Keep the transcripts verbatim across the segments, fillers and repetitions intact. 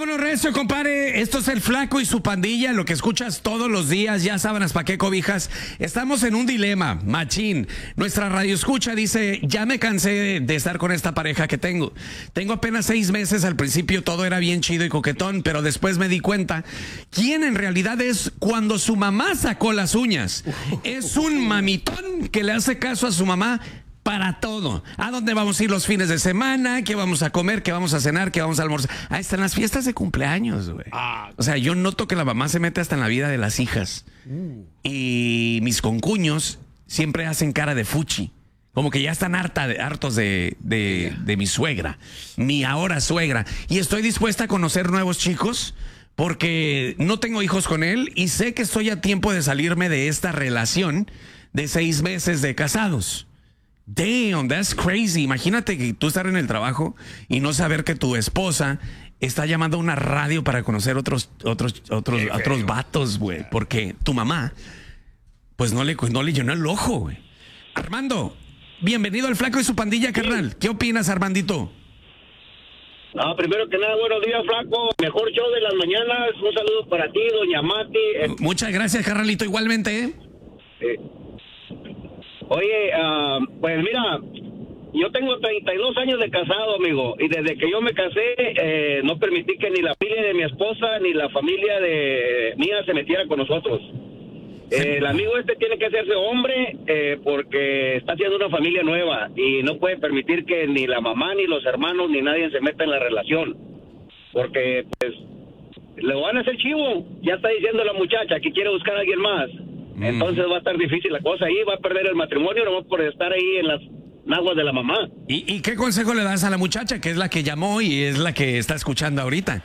Vámonos, recio, compadre. Esto es El Flaco y su pandilla, lo que escuchas todos los días, ya sábanas pa' qué cobijas. Estamos en un dilema, machín. Nuestra radio escucha dice, ya me cansé de, de estar con esta pareja que tengo. Tengo apenas seis meses, al principio todo era bien chido y coquetón, pero después me di cuenta quién en realidad es cuando su mamá sacó las uñas. Es un mamitón que le hace caso a su mamá para todo. ¿A dónde vamos a ir los fines de semana? ¿Qué vamos a comer? ¿Qué vamos a cenar? ¿Qué vamos a almorzar? Ah, están las fiestas de cumpleaños, güey. Ah. O sea, yo noto que la mamá se mete hasta en la vida de las hijas. Mm. Y mis concuños siempre hacen cara de fuchi. Como que ya están harta de, hartos de, de, de mi suegra, mi ahora suegra. Y estoy dispuesta a conocer nuevos chicos porque no tengo hijos con él y sé que estoy a tiempo de salirme de esta relación de seis meses de casados. Damn, that's crazy. Imagínate que tú estar en el trabajo y no saber que tu esposa está llamando a una radio para conocer otros otros otros otros vatos, güey, porque tu mamá pues no le no le llenó el ojo, güey. Armando, bienvenido al Flaco y su pandilla, carnal. ¿Qué opinas, Armandito? No, primero que nada, buenos días, Flaco. Mejor show de las mañanas. Un saludo para ti, doña Mati. Muchas gracias, carnalito, igualmente, ¿eh? eh Oye, uh, pues mira, yo tengo treinta y dos años de casado, amigo, y desde que yo me casé, eh, no permití que ni la familia de mi esposa ni la familia de mía se metiera con nosotros. Eh, el amigo este tiene que hacerse hombre eh, porque está haciendo una familia nueva y no puede permitir que ni la mamá, ni los hermanos, ni nadie se meta en la relación. Porque, pues, le van a hacer chivo. Ya está diciendo la muchacha que quiere buscar a alguien más. Entonces va a estar difícil la cosa ahí, va a perder el matrimonio nomás por estar ahí en las naguas de la mamá. ¿Y, ¿Y qué consejo le das a la muchacha, que es la que llamó y es la que está escuchando ahorita?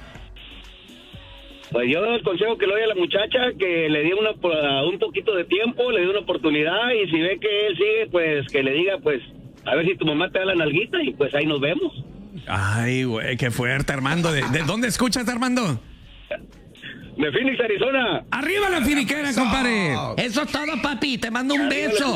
Pues yo el consejo que le doy a la muchacha, que le dé una, un poquito de tiempo, le dé una oportunidad y si ve que él sigue, pues que le diga, pues, a ver si tu mamá te da la nalguita y pues ahí nos vemos. Ay, güey, qué fuerte, Armando. ¿De, de dónde escuchas, Armando? De Phoenix, Arizona. ¡Arriba la finiquera, compadre! Eso es todo, papi. Te mando un beso.